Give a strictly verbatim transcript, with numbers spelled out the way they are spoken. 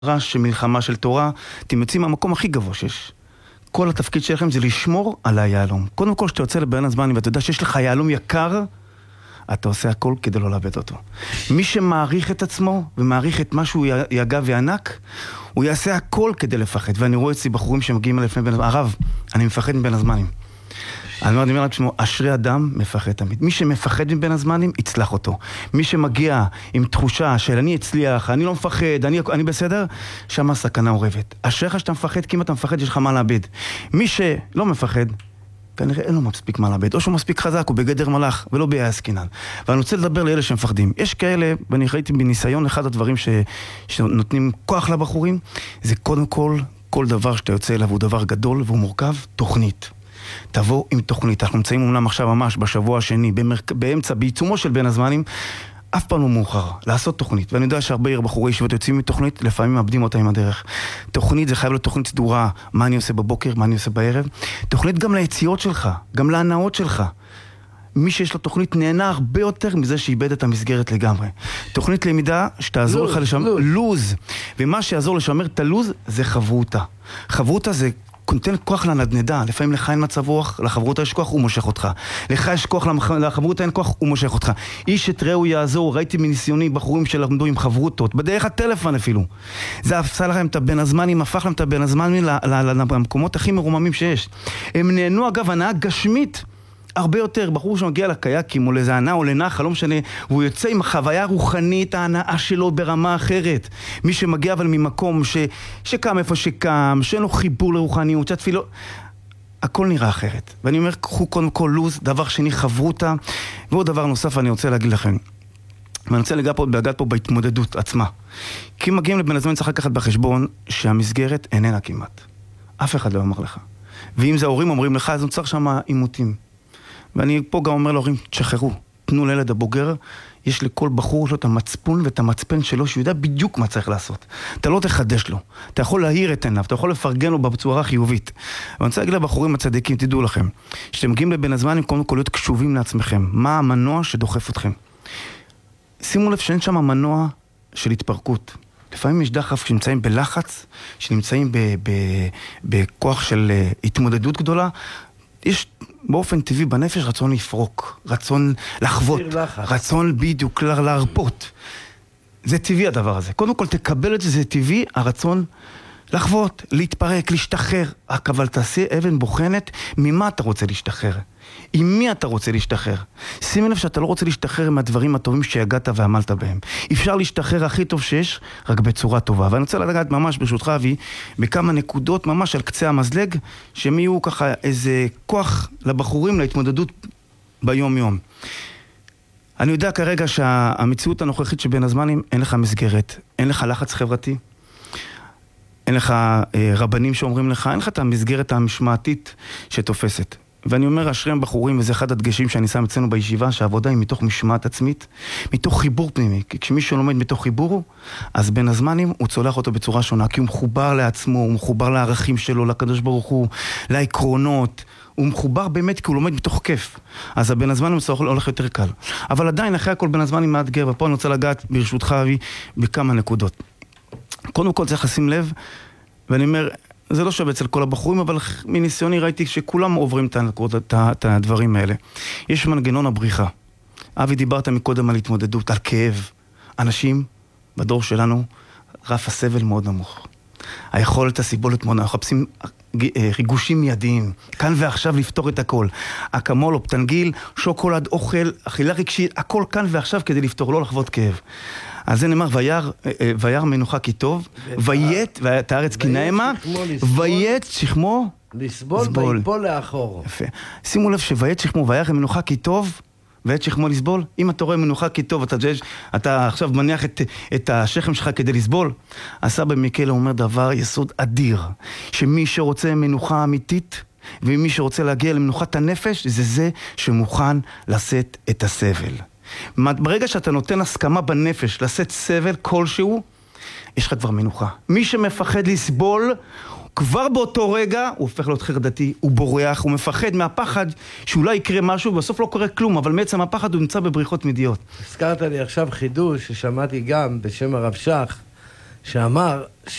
רש מלחמה של תורה, אתם יוצאים מהמקום הכי גבוה שיש. כל התפקיד שלכם זה לשמור על היהלום. קודם כל, שאתה יוצא לבין הזמנים ואתה יודע שיש לך יהלום יקר, אתה עושה הכל כדי לא לאבד אותו. מי שמעריך את עצמו ומעריך את מה שהוא יגע וענק, הוא יעשה הכל כדי לפחד. ואני רואה אצלי בחורים שמגיעים לפני בין הזמנים, הרב, אני מפחד מבין הזמנים. אני אומר, אני אומר לעצמו, אשרי אדם מפחד תמיד. מי שמפחד מבין הזמנים, יצלח אותו. מי שמגיע עם תחושה של אני אצליח, אני לא מפחד, אני, אני בסדר, שם הסכנה עורבת. אשריך שאתה מפחד, כי אם אתה מפחד, יש לך מה לאבד. מי שלא מפחד, כנראה אין לו מספיק מה לאבד. או שהוא מספיק חזק, הוא בגדר מלאך, ולא ביעס קינן. ואני רוצה לדבר לאלה שמפחדים. יש כאלה, ואני ראיתי בניסיון, אחד הדברים ש... שנותנים כוח לבחורים, זה קודם כל, כל דבר שאתה יוצא אליו הוא דבר גדול והוא מורכב, תוכנית. תבוא עם תוכנית. אנחנו נמצאים אומנם עכשיו ממש בשבוע השני, במרק... באמצע, בעיצומו של בין הזמנים, אף פעם לא מאוחר, לעשות תוכנית. ואני יודע שהרבה בחורי ישיבות יוצאים מתוכנית, לפעמים מאבדים אותה עם הדרך. תוכנית זה חייב להיות תוכנית סדורה, מה אני עושה בבוקר, מה אני עושה בערב. תוכנית גם ליציאות שלך, גם להנאות שלך. מי שיש לו תוכנית נהנה הרבה יותר מזה שאיבד את המסגרת לגמרי. תוכנית למידה שתעזור לך לשמר, לוז. ומה שיעזור לשמר את הלוז זה חברותה. חברותה זה נותן כוח לנדנדה, לפעמים לך אין מצב רוח, לחברותה יש כוח, הוא מושך אותך. לך יש כוח, לחברותה אין כוח, הוא מושך אותך. איש את רעהו יעזור, ראיתי מניסיוני בחורים שלמדו עם חברותות, בדרך הטלפון אפילו. זה עשה לכם את הבן הזמנים, הפך להם את הבן הזמנים למקומות הכי מרוממים שיש. הם נהנו אגב הנאה גשמית, הרבה יותר, בחור שמגיע לקייקים או לאיזה הנאה או לנחל, לא משנה, והוא יוצא עם החוויה הרוחנית, ההנאה שלו ברמה אחרת. מי שמגיע אבל ממקום ש... שקם איפה שקם, שאין לו חיבור לרוחניות, שהתפילות, הכל נראה אחרת. ואני אומר, קחו קודם כל לוז, דבר שני חברותה, ועוד דבר נוסף אני רוצה להגיד לכם. ואני רוצה לגעת פה, לגעת פה בהתמודדות עצמה. כי מגיעים לבן הזמן צריך לקחת בחשבון שהמסגרת איננה כמעט. אף אחד לא אומר לך. ואם זה ההורים אומרים לך, אז נוצר שם עימותים. ואני פה גם אומר להורים, תשחררו, תנו לילד הבוגר, יש לכל בחור שלו את המצפון ואת המצפן שלו, שהוא יודע בדיוק מה צריך לעשות. אתה לא תחדש לו, אתה יכול להאיר את עיניו, אתה יכול לפרגן לו בצורה חיובית. ואני רוצה להגיד לבחורים הצדיקים, תדעו לכם, שאתם מגיעים לבין הזמנים, קודם כל להיות קשובים לעצמכם. מה המנוע שדוחף אתכם? שימו לב שאין שם המנוע של התפרקות. לפעמים יש דחף שנמצאים בלחץ, שנמצאים ב- ב- בכוח של התמודדות גדולה, יש באופן טבעי בנפש רצון לפרוק, רצון לחוות, רצון בדיוק להרפות. זה טבעי הדבר הזה. קודם כל תקבל את זה, זה טבעי, הרצון לחוות, להתפרק, להשתחרר. אבל תעשה אבן בוחנת, ממה אתה רוצה להשתחרר? עם מי אתה רוצה להשתחרר? שימי לב שאתה לא רוצה להשתחרר מהדברים הטובים שהגעת ועמלת בהם. אפשר להשתחרר הכי טוב שיש, רק בצורה טובה. ואני רוצה לגעת ממש ברשותך אבי, בכמה נקודות ממש על קצה המזלג, שהם יהיו ככה איזה כוח לבחורים להתמודדות ביום יום. אני יודע כרגע שהמציאות הנוכחית שבין הזמנים, אין לך מסגרת, אין לך לחץ חברתי, אין לך אה, רבנים שאומרים לך, אין לך את המסגרת המשמעתית שתופסת. ואני אומר, אשריהם בחורים, וזה אחד הדגשים שאני שם אצלנו בישיבה, שהעבודה היא מתוך משמעת עצמית, מתוך חיבור פנימי. כי כשמישהו לומד מתוך חיבור, אז בין הזמנים הוא צולח אותו בצורה שונה, כי הוא מחובר לעצמו, הוא מחובר לערכים שלו, לקדוש ברוך הוא, לעקרונות, הוא מחובר באמת כי הוא לומד מתוך כיף. אז הבין הזמנים הוא הולך יותר קל. אבל עדיין, אחרי הכל בין הזמנים מאתגר, ופה אני רוצה לגעת ברשותך אבי, בכמה נקודות. קודם כל צריך לשים לב, ואני אומר, זה לא שווה אצל כל הבחורים, אבל מניסיוני ראיתי שכולם עוברים את הדברים האלה. יש מנגנון הבריחה. אבי, דיברת מקודם על התמודדות, על כאב. אנשים בדור שלנו, רף הסבל מאוד נמוך. היכולת הסיבולת מאוד נמוך. חפשים ריגושים מיידיים, כאן ועכשיו לפתור את הכל. אקמול, אופטנגיל, שוקולד, אוכל, אכילה רגשית, הכל כאן ועכשיו כדי לפתור, לא לחוות כאב. אז זה נאמר, וירא, וירא מנוחה כי טוב, ויית, ואת הארץ כי נעמה, ויית שכמו לסבול ויפול לאחור. יפה. שימו לב שויית שכמו, וירא מנוחה כי טוב, ויית שכמו לסבול. אם אתה רואה מנוחה כי טוב, אתה, אתה עכשיו מניח את, את השכם שלך כדי לסבול. הסבא מיקלה אומר דבר יסוד אדיר, שמי שרוצה מנוחה אמיתית, ומי שרוצה להגיע למנוחת הנפש, זה זה שמוכן לשאת את הסבל. ברגע שאתה נותן הסכמה בנפש לשאת סבל כלשהו, יש לך כבר מנוחה. מי שמפחד לסבול, כבר באותו רגע הוא הופך להיות חרדתי, הוא בורח, הוא מפחד מהפחד שאולי יקרה משהו, ובסוף לא קורה כלום, אבל מעצם הפחד הוא נמצא בבריחות מידיות. הזכרת לי עכשיו חידוש ששמעתי גם בשם הרב שך, שאמר